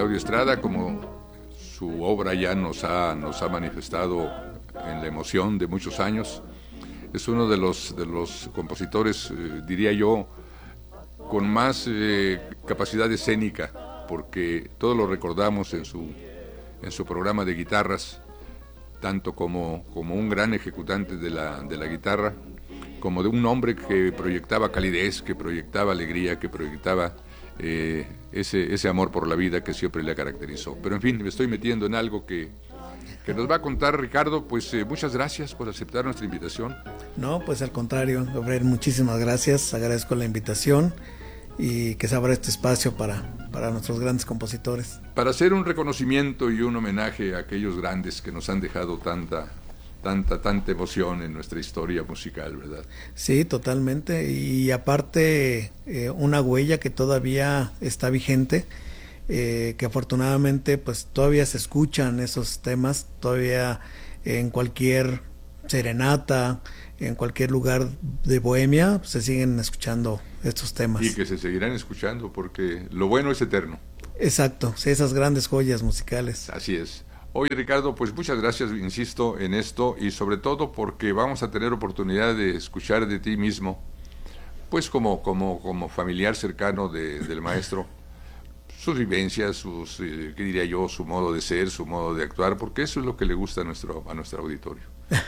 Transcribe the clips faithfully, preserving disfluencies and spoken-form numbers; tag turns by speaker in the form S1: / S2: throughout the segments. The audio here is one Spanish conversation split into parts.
S1: Claudio Estrada, como su obra ya nos ha, nos ha manifestado en la emoción de muchos años. Es uno de los, de los compositores, eh, diría yo, con más eh, capacidad escénica, porque todos lo recordamos en su, en su programa de guitarras, tanto como, como un gran ejecutante de la, de la guitarra, como de un hombre que proyectaba calidez, que proyectaba alegría, que proyectaba eh, ese, ese amor por la vida que siempre le caracterizó. Pero en fin, me estoy metiendo en algo que, que nos va a contar Ricardo. Pues eh, muchas gracias por aceptar nuestra invitación.
S2: No, pues al contrario, Gabriel, muchísimas gracias, agradezco la invitación y que se abra este espacio para, para nuestros grandes compositores.
S1: Para hacer un reconocimiento y un homenaje a aquellos grandes que nos han dejado tanta, tanta, tanta emoción en nuestra historia musical, ¿verdad?
S2: Sí, totalmente, y aparte eh, una huella que todavía está vigente, eh, que afortunadamente pues todavía se escuchan esos temas, todavía en cualquier serenata, en cualquier lugar de Bohemia, pues, se siguen escuchando estos temas.
S1: Y que se seguirán escuchando porque lo bueno es eterno.
S2: Exacto, sí, esas grandes joyas musicales.
S1: Así es. Oye, Ricardo, pues muchas gracias, insisto, en esto, y sobre todo porque vamos a tener oportunidad de escuchar de ti mismo, pues como, como, como familiar cercano de, del maestro, sus vivencias, sus, eh, ¿qué diría yo?, su modo de ser, su modo de actuar, porque eso es lo que le gusta a nuestro, a nuestro auditorio.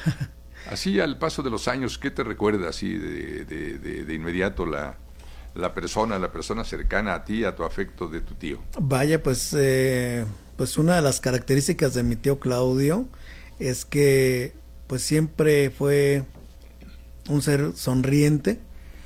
S1: Así, al paso de los años, ¿qué te recuerda así de, de, de, de inmediato la, la persona, la persona cercana a ti, a tu afecto de tu tío?
S2: Vaya, pues, eh, pues una de las características de mi tío Claudio es que pues siempre fue un ser sonriente.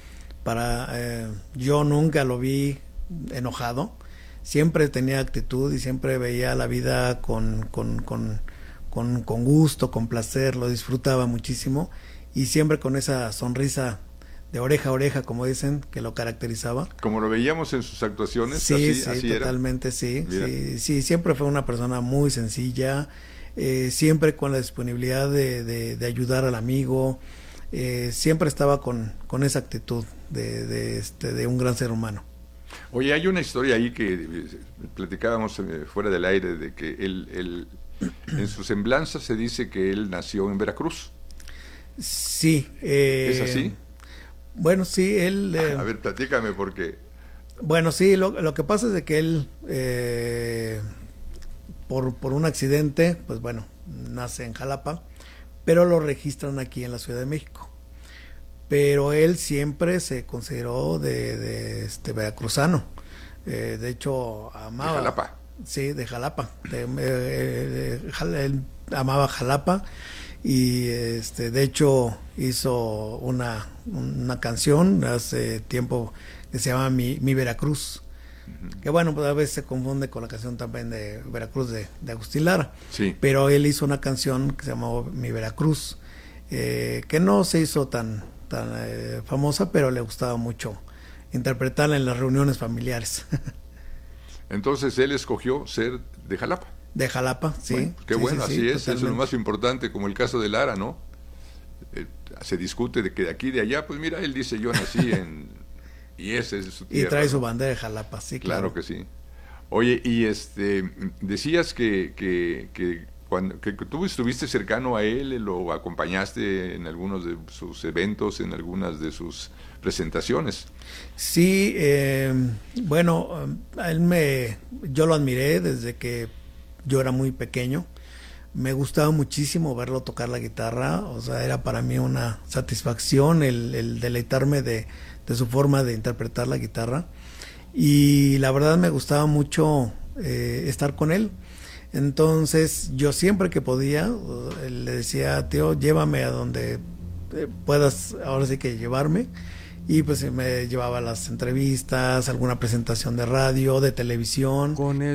S2: Para eh, yo nunca lo vi enojado, siempre tenía actitud y siempre veía la vida con, con, con Con, con gusto, con placer, lo disfrutaba muchísimo y siempre con esa sonrisa de oreja a oreja, como dicen, que lo caracterizaba.
S1: Como lo veíamos en sus actuaciones,
S2: sí,
S1: así,
S2: sí,
S1: así
S2: totalmente,
S1: era.
S2: sí, sí, sí, siempre fue una persona muy sencilla, eh, siempre con la disponibilidad de, de, de ayudar al amigo, eh, siempre estaba con, con esa actitud de, de, este, de un gran ser humano.
S1: Oye, hay una historia ahí que platicábamos fuera del aire, de que él... él en su semblanza se dice que él nació en Veracruz.
S2: Sí. Eh,
S1: ¿Es así?
S2: Bueno, sí, él... Eh,
S1: a ver, platícame porque...
S2: Bueno, sí, lo, lo que pasa es de que él, eh, por, por un accidente, pues bueno, nace en Jalapa, pero lo registran aquí en la Ciudad de México. Pero él siempre se consideró de, de este veracruzano. Eh, de hecho, amaba...
S1: ¿De Jalapa?
S2: Sí, de Jalapa. De, de, de, de, él amaba Jalapa y este, de hecho hizo una, una canción hace tiempo que se llama Mi, Mi Veracruz. Uh-huh. Que bueno, pues a veces se confunde con la canción también de Veracruz de, de Agustín Lara.
S1: Sí.
S2: Pero él hizo una canción que se llamó Mi Veracruz, eh, que no se hizo tan, tan eh, famosa, pero le gustaba mucho interpretarla en las reuniones familiares.
S1: Entonces él escogió ser de Jalapa.
S2: De Jalapa, sí.
S1: Bueno, qué
S2: sí,
S1: bueno,
S2: sí,
S1: así
S2: sí,
S1: es,
S2: totalmente.
S1: eso es lo más importante, como el caso de Lara, ¿no? Eh, se discute de que de aquí, de allá, pues mira, él dice, yo nací en... y ese es su tierra.
S2: Y trae
S1: ¿no?
S2: su bandera de Jalapa, sí, claro.
S1: Claro que sí. Oye, y este, decías que, que, que, cuando, que tú estuviste cercano a él, lo acompañaste en algunos de sus eventos, en algunas de sus presentaciones.
S2: Sí, eh, bueno, él me, yo lo admiré desde que yo era muy pequeño. Me gustaba muchísimo verlo tocar la guitarra, o sea, era para mí una satisfacción el, el deleitarme de, de su forma de interpretar la guitarra. Y la verdad me gustaba mucho eh, estar con él. Entonces yo siempre que podía le decía, tío, llévame a donde puedas, ahora sí que llevarme. Y pues me llevaba a las entrevistas, alguna presentación de radio, de televisión.
S3: Con